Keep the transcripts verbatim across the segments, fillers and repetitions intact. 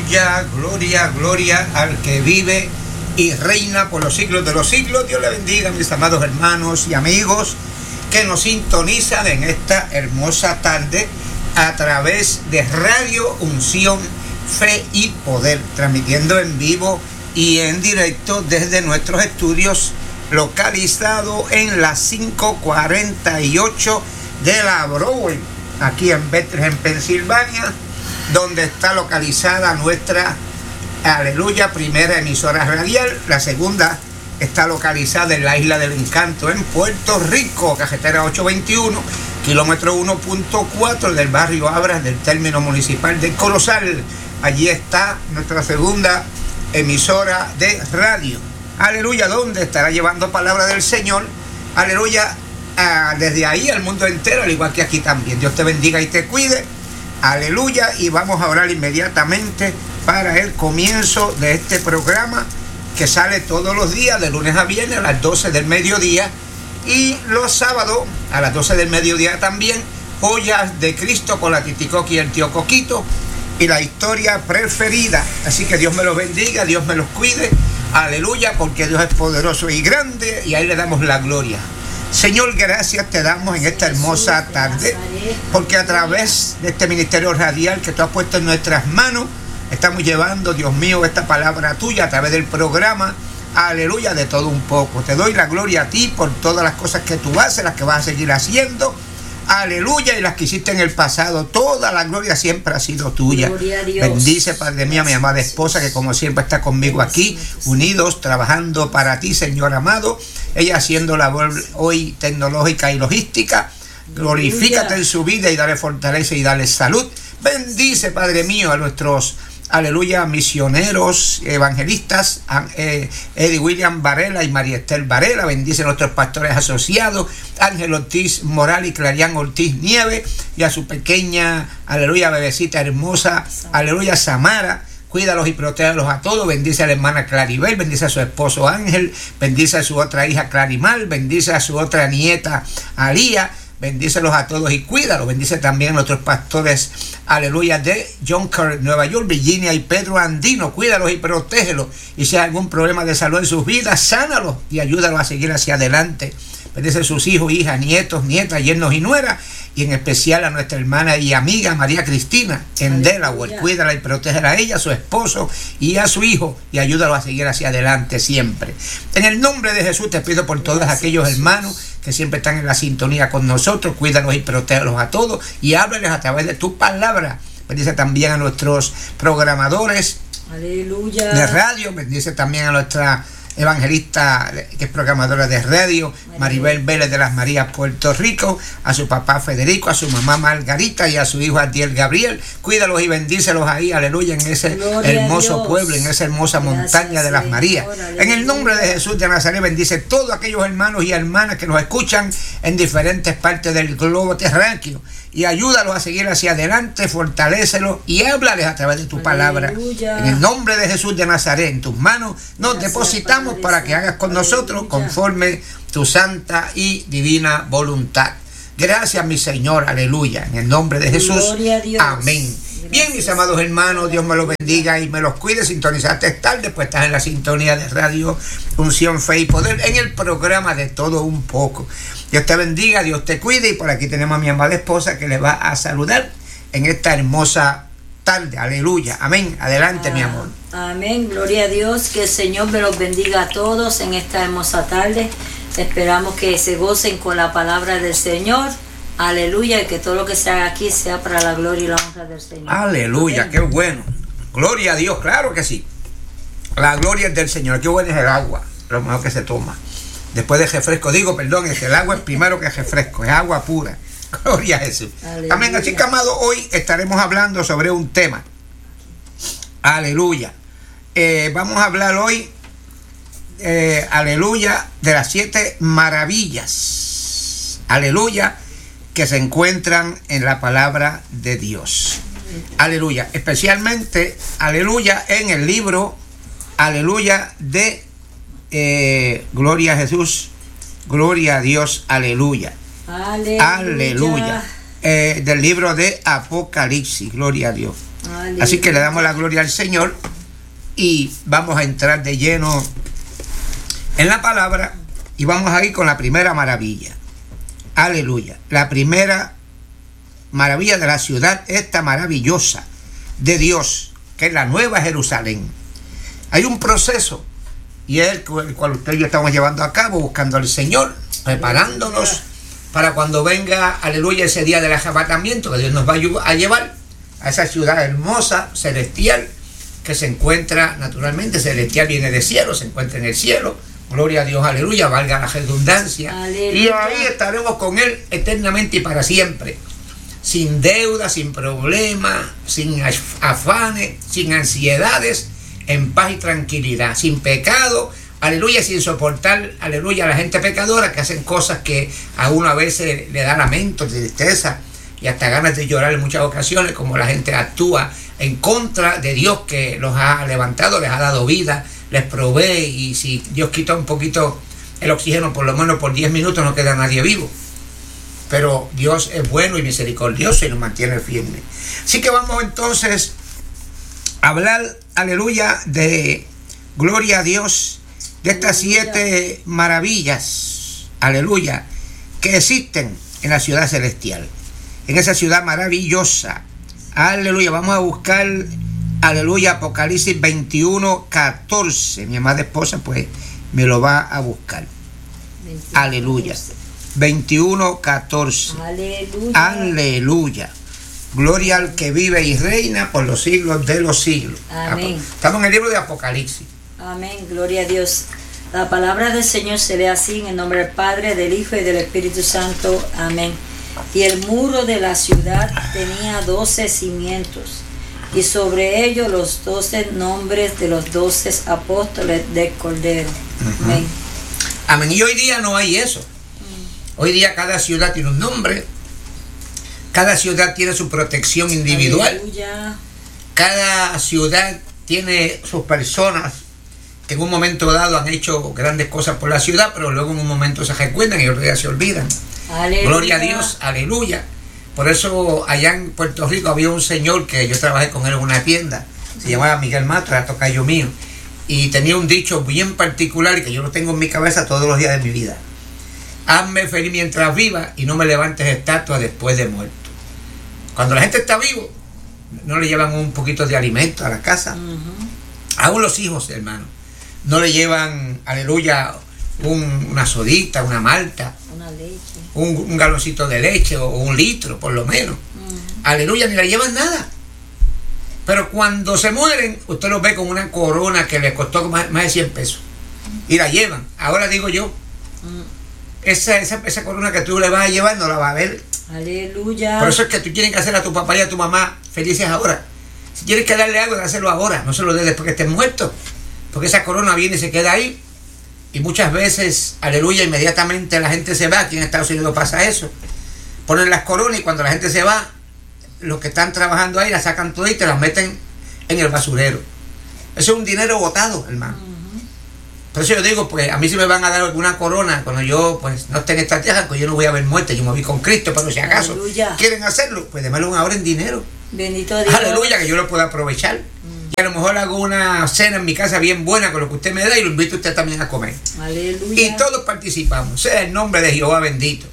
Aleluya, gloria, gloria al que vive y reina por los siglos de los siglos. Dios le bendiga, mis amados hermanos y amigos que nos sintonizan en esta hermosa tarde a través de Radio Unción, Fe y Poder, transmitiendo en vivo y en directo desde nuestros estudios localizados en la quinientos cuarenta y ocho de la Broadway, aquí en Bethlehem, Pensilvania, donde está localizada nuestra, aleluya, primera emisora radial. La segunda está localizada en la Isla del Encanto, en Puerto Rico, carretera ochocientos veintiuno, kilómetro uno punto cuatro del barrio Abras del término municipal de Corozal. Allí está nuestra segunda emisora de radio, aleluya, donde estará llevando palabra del Señor, aleluya, uh, desde ahí al mundo entero, al igual que aquí también. Dios te bendiga y te cuide, aleluya, y vamos a orar inmediatamente para el comienzo de este programa que sale todos los días de lunes a viernes a las doce del mediodía, y los sábados a las doce del mediodía también, Joyas de Cristo con la Titicoqui y el tío Coquito y la historia preferida. Así que Dios me los bendiga, Dios me los cuide, aleluya, porque Dios es poderoso y grande, y ahí le damos la gloria. Señor, gracias te damos en esta hermosa tarde, porque a través de este ministerio radial que tú has puesto en nuestras manos, estamos llevando, Dios mío, esta palabra tuya a través del programa, aleluya, de todo un poco. Te doy la gloria a ti por todas las cosas que tú haces, las que vas a seguir haciendo, aleluya, y las que hiciste en el pasado. Toda la gloria siempre ha sido tuya. Bendice, Padre mío, a mi amada esposa, que como siempre está conmigo aquí, unidos, trabajando para ti, Señor amado. Ella haciendo labor hoy tecnológica y logística. Glorifícate en su vida y dale fortaleza y dale salud. Bendice, Padre mío, a nuestros, aleluya, misioneros, evangelistas, eh, Eddie William Varela y María Esther Varela. Bendice a nuestros pastores asociados, Ángel Ortiz Moral y Clarián Ortiz Nieves, y a su pequeña, aleluya, bebecita hermosa, aleluya, Samara. Cuídalos y protégelos a todos. Bendice a la hermana Claribel, bendice a su esposo Ángel, bendice a su otra hija Clarimal, bendice a su otra nieta Alía. Bendícelos a todos y cuídalos. Bendice también a nuestros pastores, aleluya, de Yonkers, Nueva York, Virginia, y Pedro Andino. Cuídalos y protégelos. Y si hay algún problema de salud en sus vidas, sánalos y ayúdalos a seguir hacia adelante. Bendice a sus hijos, hijas, nietos, nietas, yernos y nueras. Y en especial a nuestra hermana y amiga María Cristina en Delaware. Cuídala y protégela a ella, a su esposo y a su hijo, y ayúdalo a seguir hacia adelante siempre. En el nombre de Jesús te pido por todos aquellos hermanos que siempre están en la sintonía con nosotros. Cuídalos y protégelos a todos y háblales a través de tu palabra. Bendice también a nuestros programadores, aleluya, de radio. Bendice también a nuestra evangelista, que es programadora de radio, Maribel Vélez de las Marías, Puerto Rico, a su papá Federico, a su mamá Margarita y a su hijo Adiel Gabriel. Cuídalos y bendícelos ahí, aleluya, en ese Gloria hermoso pueblo, en esa hermosa Gracias, montaña de las Señor, Marías. Aleluya. En el nombre de Jesús de Nazaret, bendice todos aquellos hermanos y hermanas que nos escuchan en diferentes partes del globo terráqueo, y ayúdalos a seguir hacia adelante, fortalécelos y háblales a través de tu palabra. Aleluya. En el nombre de Jesús de Nazaret, en tus manos nos Gracias, depositamos Padre, para que hagas con aleluya, nosotros conforme tu santa y divina voluntad. Gracias, mi Señor, aleluya. En el nombre de Jesús, amén. Gracias. Bien, mis amados hermanos, Dios me los bendiga y me los cuide. Sintonizaste tarde, pues estás en la sintonía de Radio Unción, Fe y Poder, en el programa de todo un poco. Dios te bendiga, Dios te cuide, y por aquí tenemos a mi amada esposa que le va a saludar en esta hermosa tarde, aleluya, amén. Adelante, ah, mi amor. Amén, gloria a Dios, que el Señor me los bendiga a todos en esta hermosa tarde. Esperamos que se gocen con la palabra del Señor, aleluya, y que todo lo que se haga aquí sea para la gloria y la honra del Señor. Aleluya, amén. Qué bueno, gloria a Dios, claro que sí. La gloria es del Señor. Qué bueno es el agua, lo mejor que se toma después de refresco, digo, perdón, es que el agua es primero que refresco, es agua pura. Gloria a Jesús. Aleluya. Amén. Así que, amado, hoy estaremos hablando sobre un tema. Aleluya. Eh, vamos a hablar hoy, eh, aleluya, de las siete maravillas, aleluya, que se encuentran en la palabra de Dios. Aleluya. Especialmente, aleluya, en el libro, aleluya, de Eh, gloria a Jesús, gloria a Dios, aleluya, aleluya, aleluya. Eh, del libro de Apocalipsis, gloria a Dios. Aleluya. Así que le damos la gloria al Señor y vamos a entrar de lleno en la palabra y vamos a ir con la primera maravilla. Aleluya. La primera maravilla de la ciudad esta maravillosa de Dios, que es la Nueva Jerusalén. Hay un proceso y es el cual usted y yo estamos llevando a cabo, buscando al Señor, preparándonos para cuando venga, aleluya, ese día del arrebatamiento, que Dios nos va a llevar a esa ciudad hermosa, celestial, que se encuentra, naturalmente, celestial viene de cielo, se encuentra en el cielo. Gloria a Dios, aleluya, valga la redundancia. Aleluya. Y ahí estaremos con Él eternamente y para siempre. Sin deuda, sin problemas, sin afanes, sin ansiedades, en paz y tranquilidad, sin pecado, aleluya, sin soportar, aleluya, a la gente pecadora que hacen cosas que a uno a veces le da lamento, tristeza y hasta ganas de llorar en muchas ocasiones, como la gente actúa en contra de Dios que los ha levantado, les ha dado vida, les provee, y si Dios quita un poquito el oxígeno, por lo menos por diez minutos no queda nadie vivo. Pero Dios es bueno y misericordioso y nos mantiene firmes. Así que vamos entonces a hablar, aleluya, de gloria a Dios, de estas siete maravillas, aleluya, que existen en la ciudad celestial, en esa ciudad maravillosa. Aleluya, vamos a buscar, aleluya, Apocalipsis veintiuno, catorce. Mi amada esposa pues me lo va a buscar. veintiuno, aleluya. veintiuno, catorce. Aleluya. Aleluya. Gloria al que vive y reina por los siglos de los siglos. Amén. Estamos en el libro de Apocalipsis. Amén, gloria a Dios. La palabra del Señor se lee así, en el nombre del Padre, del Hijo y del Espíritu Santo. Amén. Y el muro de la ciudad tenía doce cimientos, y sobre ellos los doce nombres de los doce apóstoles del Cordero. Uh-huh. Amén. Amén. Y hoy día no hay eso. Uh-huh. Hoy día cada ciudad tiene un nombre, cada ciudad tiene su protección individual. Aleluya. Cada ciudad tiene sus personas que en un momento dado han hecho grandes cosas por la ciudad, pero luego en un momento se recuerdan y otro día se olvidan. Aleluya. Gloria a Dios, aleluya. Por eso allá en Puerto Rico había un señor que yo trabajé con él en una tienda, se llamaba Miguel Matra, tocayo mío, y tenía un dicho bien particular y que yo lo tengo en mi cabeza todos los días de mi vida: hazme feliz mientras viva y no me levantes estatua después de muerto. Cuando la gente está vivo, no le llevan un poquito de alimento a la casa. Uh-huh. Aún los hijos, hermano, no le llevan, aleluya, un, una sodita, una malta, una leche, un, un galoncito de leche o un litro por lo menos. Uh-huh. Aleluya, ni le llevan nada. Pero cuando se mueren, usted los ve con una corona que le costó más, más de cien pesos. Y la llevan. Ahora digo yo, uh-huh, esa, esa, esa corona que tú le vas a llevar no la vas a ver. Aleluya. Por eso es que tú tienes que hacer a tu papá y a tu mamá felices ahora. Si tienes que darle algo, dáselo ahora, no se lo des después que estén muertos, porque esa corona viene y se queda ahí. Y muchas veces, aleluya, inmediatamente la gente se va. Aquí en Estados Unidos pasa eso. Ponen las coronas y cuando la gente se va, los que están trabajando ahí las sacan todas y te las meten en el basurero. Eso es un dinero botado, hermano. Uh-huh. Por eso yo digo, pues a mí si me van a dar alguna corona cuando yo pues no esté en esta tierra, pues yo no voy a ver muerte, yo me voy con Cristo, pero si acaso aleluya, quieren hacerlo, pues démelo ahora en dinero. Bendito Dios. Aleluya, que yo lo pueda aprovechar. Mm. Y a lo mejor hago una cena en mi casa bien buena con lo que usted me da y lo invito a usted también a comer. Aleluya. Y todos participamos, sea el nombre de Jehová bendito.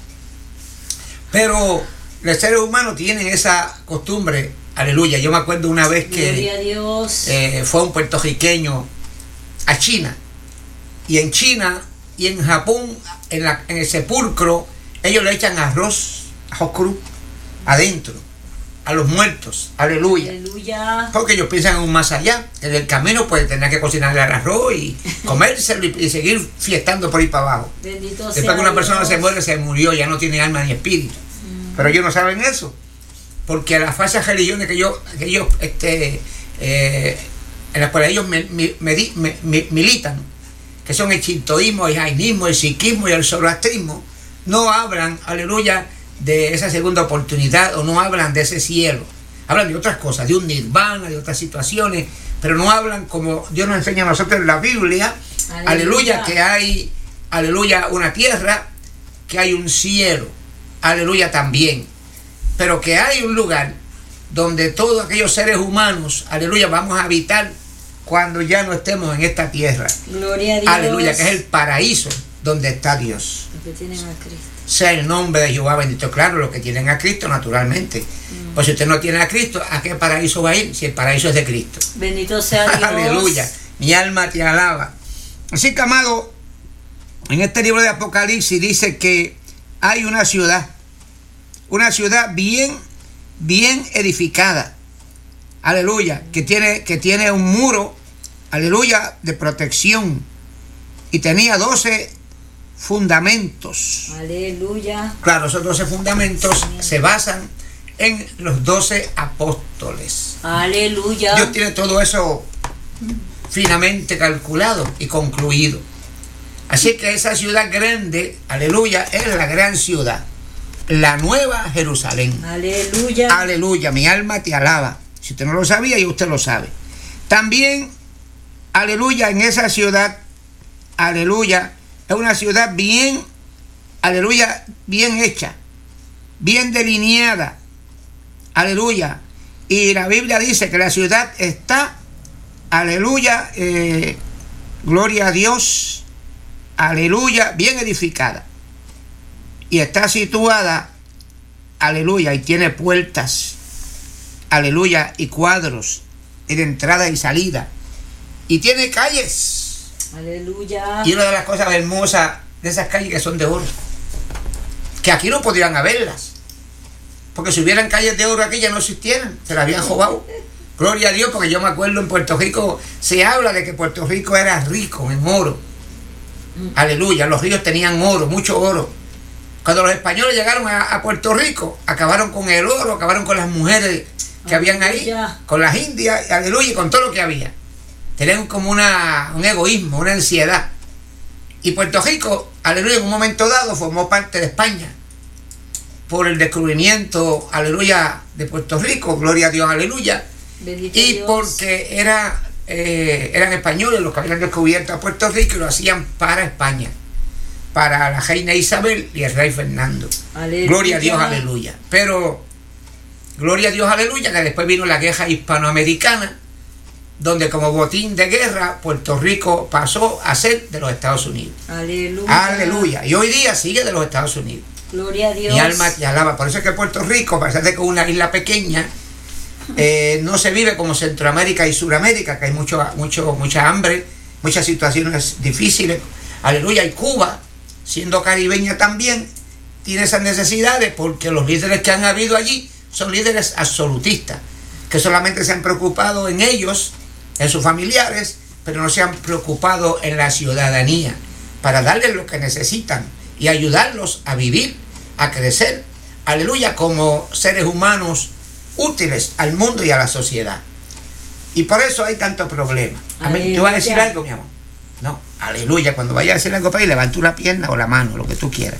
Pero los seres humanos tienen esa costumbre, aleluya. Yo me acuerdo una vez que gloria a Dios. Eh, fue un puertorriqueño a China. Y en China y en Japón, en, la, en el sepulcro, ellos le echan arroz, arroz cru, adentro, a los muertos, aleluya. Aleluya. Porque ellos piensan en un más allá. En el camino pues tendrán que cocinar el arroz y comérselo y, y seguir fiestando por ahí para abajo. Bendito Después sea que una Dios. persona se muere, se murió, ya no tiene alma ni espíritu. Mm. Pero ellos no saben eso. Porque las falsas religiones que ellos, que ellos este, eh, en las cuales ellos me, me, me, me, me, militan, que son el shintoísmo, el jainismo, el sikhismo y el zoroastrismo, no hablan, aleluya, de esa segunda oportunidad, o no hablan de ese cielo. Hablan de otras cosas, de un nirvana, de otras situaciones, pero no hablan como Dios nos enseña a nosotros en la Biblia, aleluya, aleluya, que hay, aleluya, una tierra, que hay un cielo, aleluya también, pero que hay un lugar donde todos aquellos seres humanos, aleluya, vamos a habitar cuando ya no estemos en esta tierra. Gloria a Dios. Aleluya, que es el paraíso donde está Dios. Los que tienen a Cristo. Sea el nombre de Jehová bendito. Claro, los que tienen a Cristo, naturalmente. Mm. Pues si usted no tiene a Cristo, ¿a qué paraíso va a ir? Si el paraíso es de Cristo. Bendito sea Dios. Aleluya. Mi alma te alaba. Así que, amado, en este libro de Apocalipsis dice que hay una ciudad, una ciudad bien, bien edificada. Aleluya. Que tiene, que tiene un muro, aleluya, de protección. Y tenía doce fundamentos. Aleluya. Claro, esos doce fundamentos Amén. Se basan en los doce apóstoles. Aleluya. Dios tiene todo eso finamente calculado y concluido. Así que esa ciudad grande, aleluya, es la gran ciudad, la nueva Jerusalén. Aleluya. Aleluya, mi alma te alaba. Si usted no lo sabía, ya usted lo sabe. También, aleluya, en esa ciudad, aleluya, es una ciudad bien, aleluya, bien hecha, bien delineada, aleluya. Y la Biblia dice que la ciudad está, aleluya, eh, gloria a Dios, aleluya, bien edificada. Y está situada, aleluya, y tiene puertas, aleluya, y cuadros, y de entrada y salida. Y tiene calles. Aleluya. Y una de las cosas hermosas de esas calles que son de oro, que aquí no podrían haberlas, porque si hubieran calles de oro aquí ya no existieran, se las habían robado. Gloria a Dios, porque yo me acuerdo en Puerto Rico, se habla de que Puerto Rico era rico en oro. Aleluya, los ríos tenían oro, mucho oro. Cuando los españoles llegaron a, a Puerto Rico, acabaron con el oro, acabaron con las mujeres que habían ahí, con las indias, aleluya, y con todo lo que había. Tenían como una, un egoísmo, una ansiedad. Y Puerto Rico, aleluya, en un momento dado formó parte de España. Por el descubrimiento, aleluya, de Puerto Rico, gloria a Dios, aleluya. Bendito y Dios. porque era, eh, eran españoles los que habían descubierto a Puerto Rico y lo hacían para España, para la reina Isabel y el rey Fernando. Aleluya. Gloria a Dios, aleluya. Pero, gloria a Dios, aleluya, que después vino la guerra hispanoamericana, donde como botín de guerra Puerto Rico pasó a ser de los Estados Unidos. Aleluya. Aleluya. Y hoy día sigue de los Estados Unidos. Gloria a Dios. Mi alma te alaba. Por eso es que Puerto Rico, a pesar de que es una isla pequeña, eh, no se vive como Centroamérica y Suramérica, que hay mucho, mucho, mucha hambre, muchas situaciones difíciles. Aleluya. Y Cuba, siendo caribeña también, tiene esas necesidades porque los líderes que han habido allí son líderes absolutistas, que solamente se han preocupado en ellos, en sus familiares, pero no se han preocupado en la ciudadanía para darles lo que necesitan y ayudarlos a vivir, a crecer, aleluya, como seres humanos útiles al mundo y a la sociedad. Y por eso hay tanto problema. Amén. ¿Tú vas a decir algo, mi amor? No, aleluya. Cuando vayas a decir algo para ahí, levanta una pierna o la mano, lo que tú quieras.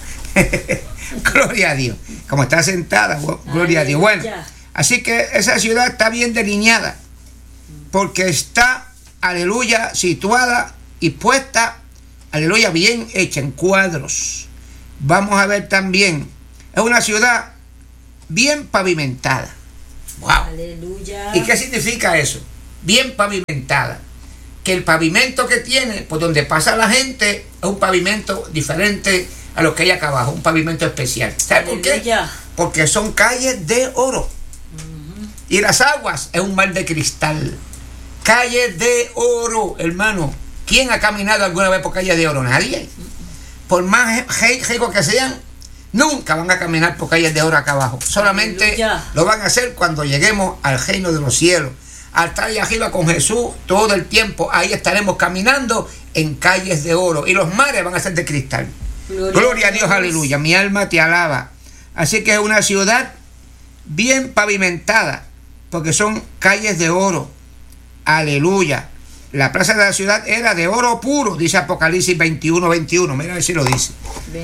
Gloria a Dios. Como está sentada, gloria aleluya. A Dios. Bueno, así que esa ciudad está bien delineada, porque está, aleluya, situada y puesta, aleluya, bien hecha en cuadros. Vamos a ver también, es una ciudad bien pavimentada. Wow. Aleluya. ¿Y qué significa eso? Bien pavimentada. Que el pavimento que tiene, por donde pasa la gente, es un pavimento diferente a lo que hay acá abajo, un pavimento especial. ¿Sabe por qué? Porque son calles de oro. Uh-huh. Y las aguas es un mar de cristal. Calles de oro, hermano. ¿Quién ha caminado alguna vez por calles de oro? Nadie. Por más ricos que sean, nunca van a caminar por calles de oro acá abajo. Solamente aleluya. Lo van a hacer cuando lleguemos al reino de los cielos. Al estar ahí arriba con Jesús todo el tiempo, ahí estaremos caminando en calles de oro. Y los mares van a ser de cristal. Gloria, Gloria a Dios, Dios, aleluya. Mi alma te alaba. Así que es una ciudad bien pavimentada, porque son calles de oro. Aleluya. La plaza de la ciudad era de oro puro, dice Apocalipsis veintiuno, veintiuno. Mira a ver si lo dice.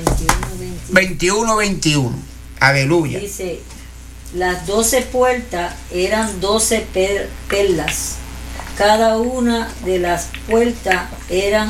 veintiuno, veintiuno. Aleluya. Dice, las doce puertas eran doce per perlas. Cada una de las puertas eran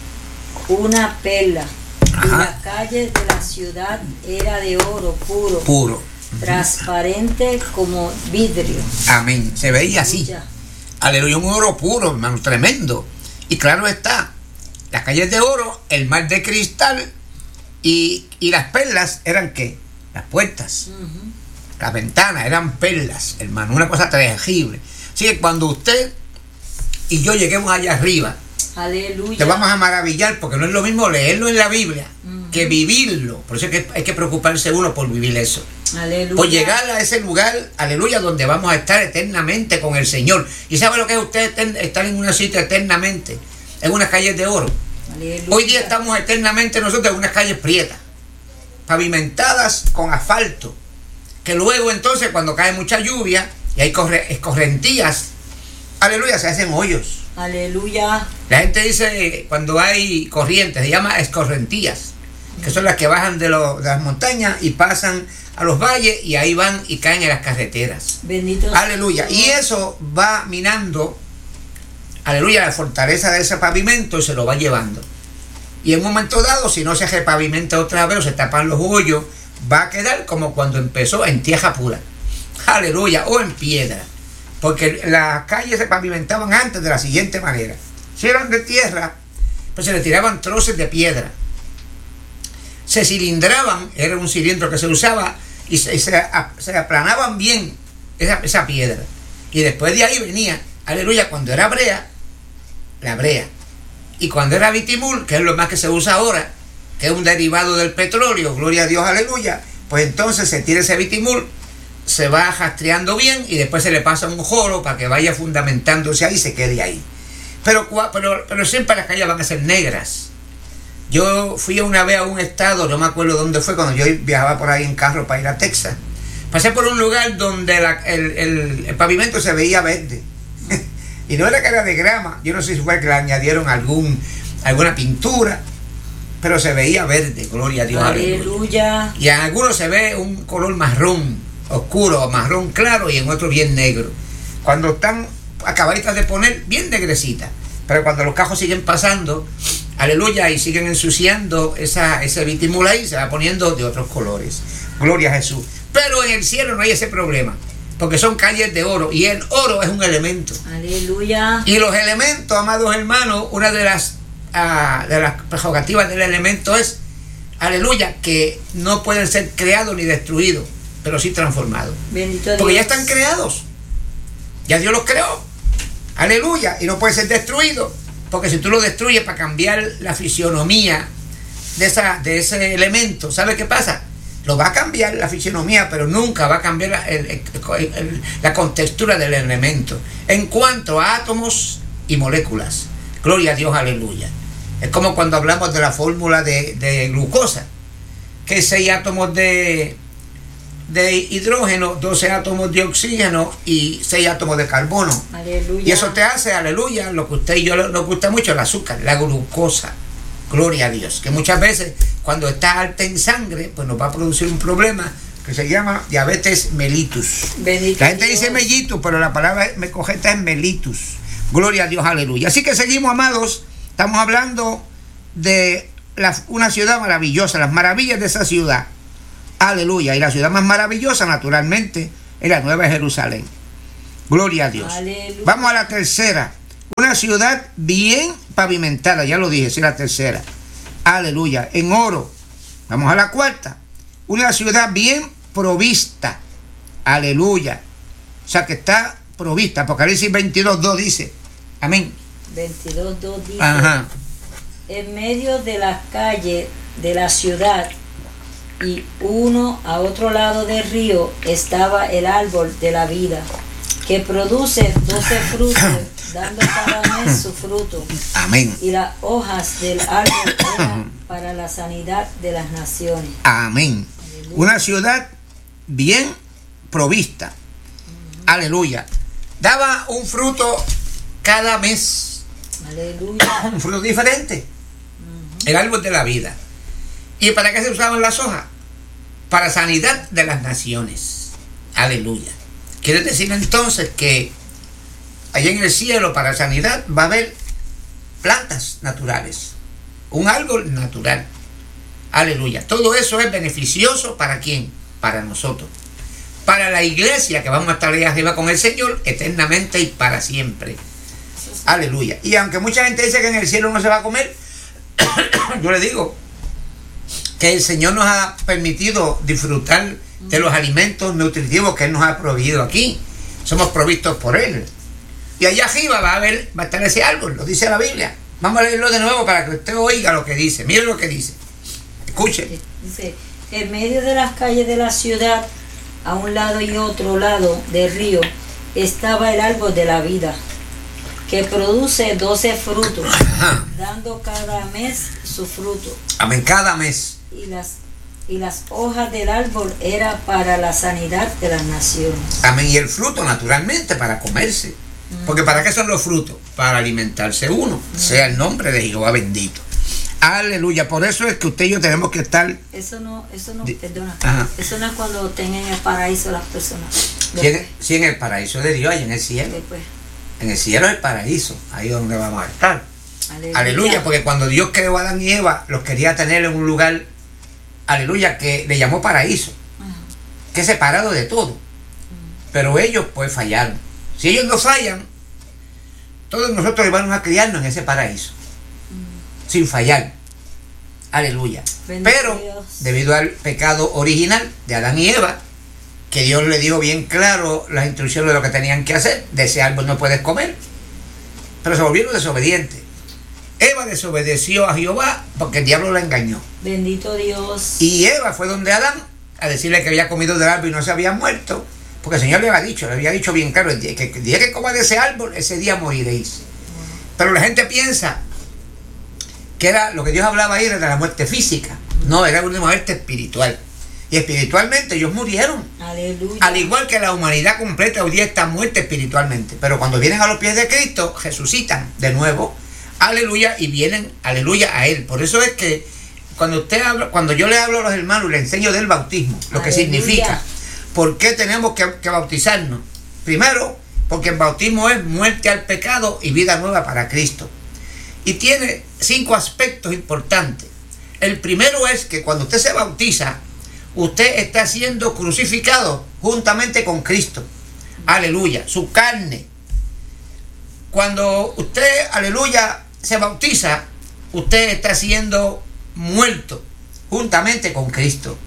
una perla. Ajá. Y la calle de la ciudad era de oro puro. Puro. transparente como vidrio. Amén. Se veía así. Aleluya. Aleluya, un oro puro, hermano, tremendo. Y claro está, las calles de oro, el mar de cristal y, y las perlas eran ¿qué? Las puertas, uh-huh. Las ventanas eran perlas, hermano, una cosa terrible. Así que cuando usted y yo lleguemos allá arriba, aleluya, te vamos a maravillar, porque no es lo mismo leerlo en la Biblia uh-huh. que vivirlo. Por eso es que hay que preocuparse uno por vivir eso. Aleluya. Por llegar a ese lugar, aleluya, donde vamos a estar eternamente con el Señor. ¿Y sabe lo que es usted estar en una sitio eternamente? En unas calles de oro. Aleluya. Hoy día estamos eternamente nosotros en unas calles prietas, pavimentadas con asfalto, que luego entonces cuando cae mucha lluvia y hay corre, escorrentías, aleluya, se hacen hoyos. Aleluya. La gente dice cuando hay corrientes, se llama escorrentías, que son las que bajan de, lo, de las montañas y pasan a los valles y ahí van y caen en las carreteras. Bendito. Aleluya. Y eso va minando, aleluya, la fortaleza de ese pavimento y se lo va llevando. Y en un momento dado, si no se repavimenta otra vez o se tapan los hoyos, va a quedar como cuando empezó en tierra pura. Aleluya. O en piedra. Porque las calles se pavimentaban antes de la siguiente manera. Si eran de tierra, pues se le tiraban trozos de piedra. Se cilindraban, era un cilindro que se usaba, y se, se, se aplanaban bien esa, esa piedra. Y después de ahí venía, aleluya, cuando era brea, la brea. Y cuando era bitimul, que es lo más que se usa ahora, que es un derivado del petróleo, gloria a Dios, aleluya, pues entonces se tira ese bitimul, se va rastreando bien y después se le pasa un joro para que vaya fundamentándose ahí y se quede ahí. Pero, pero, pero siempre las calles van a ser negras. Yo fui una vez a un estado, no me acuerdo dónde fue, cuando yo viajaba por ahí en carro para ir a Texas. Pasé por un lugar donde la, el, el, el pavimento se veía verde. Y no era que era de grama, yo no sé si fue que le añadieron algún, alguna pintura, pero se veía verde, gloria a Dios. Aleluya. Y en algunos se ve un color marrón, oscuro, marrón claro, y en otros bien negro. Cuando están acabaditas de poner, bien negrecitas. Pero cuando los cajos siguen pasando, aleluya, y siguen ensuciando esa, ese bitimul ahí, se va poniendo de otros colores. Gloria a Jesús. Pero en el cielo no hay ese problema, porque son calles de oro, y el oro es un elemento. Aleluya. Y los elementos, amados hermanos, una de las, uh, de las prerrogativas del elemento es, aleluya, que no pueden ser creados ni destruidos, pero sí transformados. Bendito Dios. Porque ya están creados. Ya Dios los creó. Aleluya. Y no puede ser destruido. Porque si tú lo destruyes para cambiar la fisionomía de, esa, de ese elemento, ¿sabes qué pasa? Lo va a cambiar la fisionomía, pero nunca va a cambiar la, el, el, el, la contextura del elemento. En cuanto a átomos y moléculas. Gloria a Dios, aleluya. Es como cuando hablamos de la fórmula de, de glucosa. Que seis átomos de... de hidrógeno, doce átomos de oxígeno y seis átomos de carbono. Aleluya. Y eso te hace, aleluya, lo que usted y yo nos gusta mucho, el azúcar, la glucosa. Gloria a Dios. Que muchas veces cuando está alta en sangre, pues nos va a producir un problema que se llama diabetes mellitus. Bendito la gente Dios. dice mellitus, pero la palabra correcta es mellitus. Gloria a Dios, aleluya. Así que seguimos, amados. Estamos hablando de la, una ciudad maravillosa, las maravillas de esa ciudad. Aleluya. Y la ciudad más maravillosa, naturalmente, es la Nueva Jerusalén. Gloria a Dios. Aleluya. Vamos a la tercera. Una ciudad bien pavimentada, ya lo dije, es la tercera. Aleluya. En oro. Vamos a la cuarta. Una ciudad bien provista. Aleluya. O sea que está provista. Apocalipsis veintidós dos dice. Amén. veintidós dos dice. Ajá. En medio de las calles de la ciudad y uno a otro lado del río estaba el árbol de la vida, que produce doce frutos, dando cada mes su fruto. Amén. Y las hojas del árbol eran para la sanidad de las naciones. Amén. Aleluya. Una ciudad bien provista. Uh-huh. Aleluya. Daba un fruto cada mes. Aleluya. Un fruto diferente. Uh-huh. El árbol de la vida. ¿Y para qué se usaban las hojas? Para sanidad de las naciones. Aleluya. Quiere decir entonces que allá en el cielo para sanidad va a haber plantas naturales. Un árbol natural. Aleluya. Todo eso es beneficioso ¿para quién? Para nosotros. para la iglesia, que vamos a estar ahí arriba con el Señor eternamente y para siempre. Aleluya. Y aunque mucha gente dice que en el cielo no se va a comer, yo le digo que el Señor nos ha permitido disfrutar de los alimentos nutritivos que Él nos ha proveído aquí. Somos provistos por Él. Y allá arriba va a haber, va a estar ese árbol, lo dice la Biblia. Vamos a leerlo de nuevo para que usted oiga lo que dice. Mire lo que dice. Escuche. Dice, en medio de las calles de la ciudad, a un lado y otro lado del río, estaba el árbol de la vida, que produce doce frutos, ajá, dando cada mes su fruto. Amén, cada mes. Y las, y las hojas del árbol era para la sanidad de las naciones. Amén, y el fruto naturalmente para comerse. Mm. Porque ¿para qué son los frutos? Para alimentarse uno. Mm. Sea el nombre de Jehová bendito. Aleluya, por eso es que usted y yo tenemos que estar... Eso no, eso no, perdona, ajá, eso no es cuando estén en el paraíso las personas. Sí en, sí, en el paraíso de Dios y en el cielo. Después. En el cielo es el paraíso, ahí es donde vamos a estar. Aleluya. Aleluya, porque cuando Dios creó a Adán y Eva, los quería tener en un lugar, aleluya, que le llamó paraíso, ajá, que es separado de todo. Ajá. Pero ellos pues fallaron. Si ellos no fallan, todos nosotros vamos a criarnos en ese paraíso, ajá, sin fallar. Aleluya. Bendito Pero Dios. Debido al pecado original de Adán y Eva, que Dios le dio bien claro las instrucciones de lo que tenían que hacer, de ese árbol no puedes comer, pero se volvieron desobedientes. Eva desobedeció a Jehová porque el diablo la engañó. Bendito Dios. Y Eva fue donde Adán a decirle que había comido del árbol y no se había muerto, porque el Señor le había dicho, le había dicho bien claro, el día que, el día que coma de ese árbol, ese día moriréis. Bueno. Pero la gente piensa que era lo que Dios hablaba ahí, era de la muerte física. No, era una muerte espiritual. Y espiritualmente ellos murieron. Aleluya. Al igual que la humanidad completa hoy día está muerta espiritualmente. Pero cuando vienen a los pies de Cristo, resucitan de nuevo. Aleluya. Y vienen, aleluya, a Él. Por eso es que cuando usted habla, cuando yo le hablo a los hermanos, le enseño del bautismo, lo que aleluya significa. ¿Por qué tenemos que, que bautizarnos? Primero, porque el bautismo es muerte al pecado y vida nueva para Cristo. Y tiene cinco aspectos importantes. El primero es que cuando usted se bautiza, usted está siendo crucificado juntamente con Cristo. Aleluya, su carne. Cuando usted, aleluya, se bautiza, usted está siendo muerto juntamente con Cristo.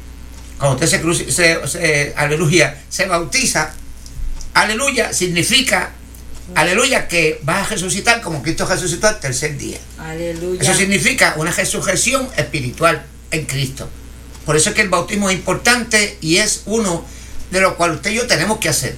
Cuando usted se, se, se aleluya, se bautiza, aleluya, significa, aleluya, que va a resucitar como Cristo resucitó al tercer día. Aleluya. Eso significa una resurrección espiritual en Cristo. Por eso es que el bautismo es importante y es uno de lo cual usted y yo tenemos que hacer.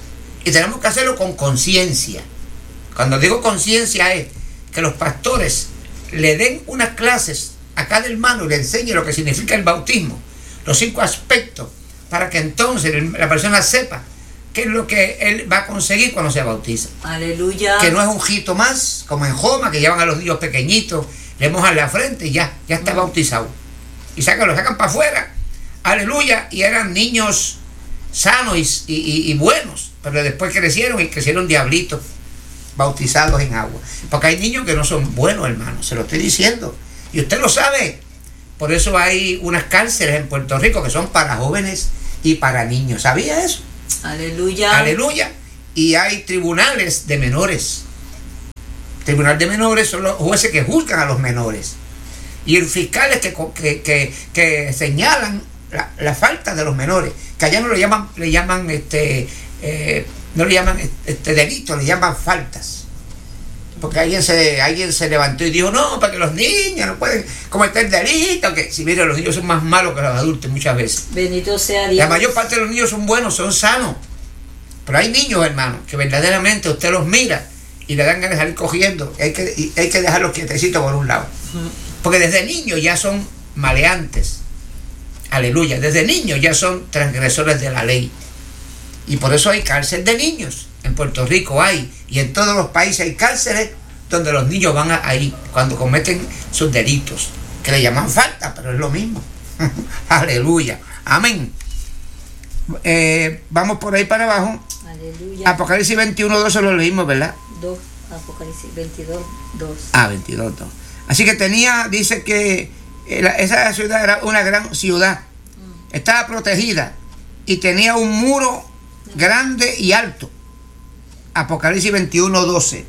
Y tenemos que hacerlo con conciencia. Cuando digo conciencia es que los pastores le den unas clases a cada hermano y le enseñen lo que significa el bautismo, los cinco aspectos, para que entonces la persona sepa qué es lo que él va a conseguir cuando se bautiza. Aleluya. Que no es un jito más, como en Joma, que llevan a los niños pequeñitos, le mojan la frente y ya, ya está mm. bautizado. Y sacan, lo sacan para afuera. Aleluya. Y eran niños sanos y, y, y buenos, pero después crecieron y crecieron diablitos bautizados en agua. Porque hay niños que no son buenos, hermanos, se lo estoy diciendo. Y usted lo sabe. Por eso hay unas cárceles en Puerto Rico que son para jóvenes y para niños. ¿Sabía eso? Aleluya. Aleluya. Y hay tribunales de menores. Tribunal de menores son los jueces que juzgan a los menores. Y los fiscales que, que, que, que señalan la, la falta de los menores. Que allá no le llaman, le llaman este, eh, no le llaman este delito, le llaman faltas. Porque alguien se, alguien se levantó y dijo, no, para que los niños no pueden cometer delitos. Que si miren, los niños son más malos que los adultos muchas veces. Bendito sea Dios. La mayor parte de los niños son buenos, son sanos. Pero hay niños, hermanos, que verdaderamente usted los mira y le dan ganas de salir cogiendo. Hay que, y hay que dejarlos quietecitos por un lado. Porque desde niños ya son maleantes. Aleluya. Desde niños ya son transgresores de la ley. Y por eso hay cárcel de niños. En Puerto Rico hay. Y en todos los países hay cárceles donde los niños van ahí cuando cometen sus delitos. Que le llaman falta, pero es lo mismo. Aleluya. Amén. Eh, vamos por ahí para abajo. Aleluya. Apocalipsis veintiuno, dos lo leímos, ¿verdad? dos. Apocalipsis veintidós, dos. Ah, veintidós, dos. Así que tenía, dice que esa ciudad era una gran ciudad. Estaba protegida y tenía un muro grande y alto. Apocalipsis veintiuno, doce.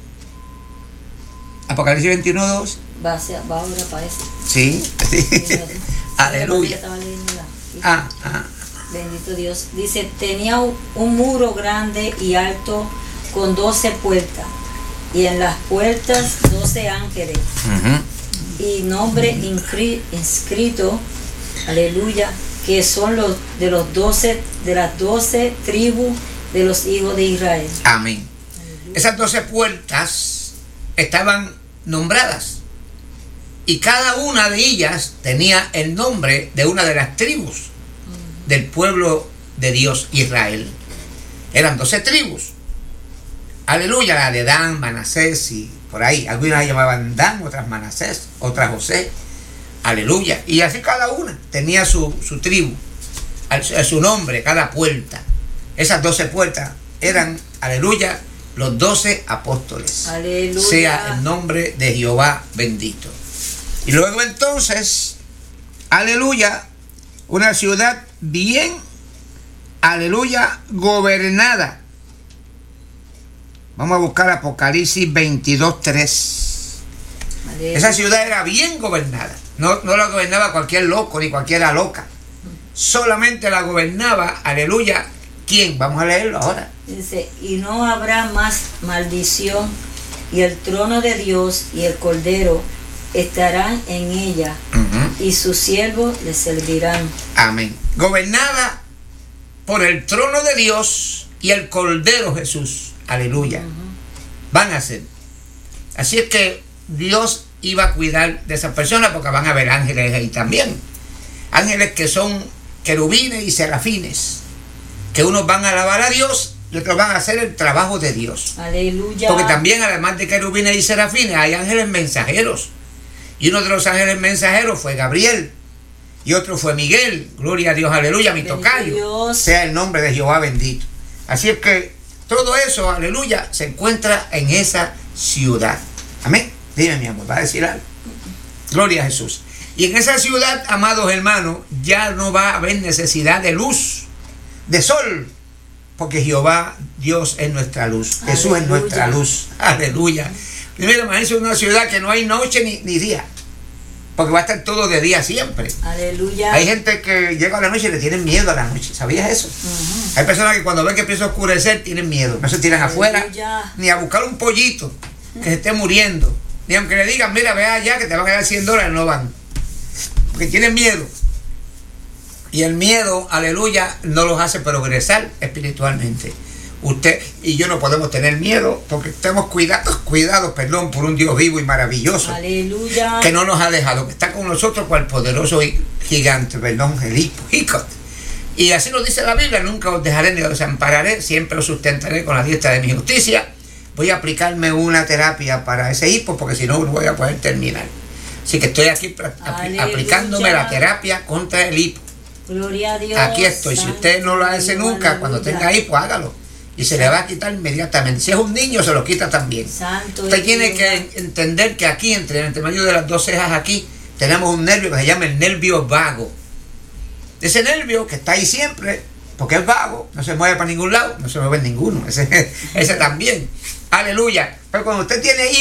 Apocalipsis veintiuno, doce. Va, hacia, va ahora para eso. Sí, sí. Aleluya. Ah, ah. Bendito Dios. Dice, tenía un muro grande y alto con doce puertas. Y en las puertas doce ángeles. Uh-huh. Y nombre inscrito, aleluya, que son los de los doce, de las doce tribus de los hijos de Israel. Amén. Aleluya. Esas doce puertas estaban nombradas. Y cada una de ellas tenía el nombre de una de las tribus uh-huh. del pueblo de Dios, Israel. Eran doce tribus. Aleluya, la de Dan, Manasés y por ahí. Algunas llamaban Dan, otras Manasés, otras José. Aleluya. Y así cada una tenía su, su tribu, su nombre, cada puerta. Esas doce puertas eran, aleluya, los doce apóstoles. Aleluya. Sea el nombre de Jehová bendito. Y luego entonces, aleluya, una ciudad bien, aleluya, gobernada. Vamos a buscar Apocalipsis veintidós, tres. Aleluya. Esa ciudad era bien gobernada. No, no la gobernaba cualquier loco ni cualquiera loca. Solamente la gobernaba, aleluya, ¿quién? Vamos a leerlo ahora. Dice, y no habrá más maldición, y el trono de Dios y el Cordero estarán en ella, uh-huh. y sus siervos le servirán. Amén. Gobernada por el trono de Dios y el Cordero Jesús. Aleluya. Uh-huh. Van a ser. Así es que Dios iba a cuidar de esas personas, porque van a haber ángeles ahí también. Ángeles que son querubines y serafines, que unos van a alabar a Dios y otros van a hacer el trabajo de Dios. Aleluya. Porque también, además de querubines y serafines, hay ángeles mensajeros. Y uno de los ángeles mensajeros fue Gabriel. Y otro fue Miguel. Gloria a Dios, aleluya, mi tocayo. Sea el nombre de Jehová bendito. Así es que todo eso, aleluya, se encuentra en esa ciudad. Amén. Dime, mi amor, ¿va a decir algo? Gloria a Jesús. Y en esa ciudad, amados hermanos, ya no va a haber necesidad de luz, de sol, porque Jehová, Dios es nuestra luz. Aleluya. Jesús es nuestra luz. Aleluya. Primero, imagínense una ciudad que no hay noche ni, ni día, porque va a estar todo de día siempre. Aleluya. Hay gente que llega a la noche y le tienen miedo a la noche. ¿Sabías eso? Uh-huh. Hay personas que cuando ven que empieza a oscurecer tienen miedo. No se tiran Aleluya. Afuera ni a buscar un pollito que se esté muriendo. Ni aunque le digan, mira, ve allá que te van a dar cien dólares, no van. Porque tienen miedo. Y el miedo, aleluya, no los hace progresar espiritualmente. Usted y yo no podemos tener miedo porque estamos cuidados, cuidados, perdón, por un Dios vivo y maravilloso. Aleluya. Que no nos ha dejado, que está con nosotros cual poderoso gigante, perdón, el hijo. Y así nos dice la Biblia, nunca os dejaré ni os desampararé, siempre os sustentaré con la diestra de mi justicia. Voy a aplicarme una terapia para ese hipo porque si no, no voy a poder terminar. Así que estoy aquí Aleluya. Aplicándome la terapia contra el hipo. Gloria a Dios. Aquí estoy. Si usted no lo hace nunca, Aleluya. Cuando tenga hipo, hágalo. Y se le va a quitar inmediatamente. Si es un niño, se lo quita también. Santo usted tiene Dios. Que entender que aquí, entre, entre medio de las dos cejas aquí, tenemos un nervio que se llama el nervio vago. Ese nervio que está ahí siempre, porque es vago, no se mueve para ningún lado, no se mueve en ninguno. Ese, ese también. Aleluya. Pero cuando usted tiene hipo,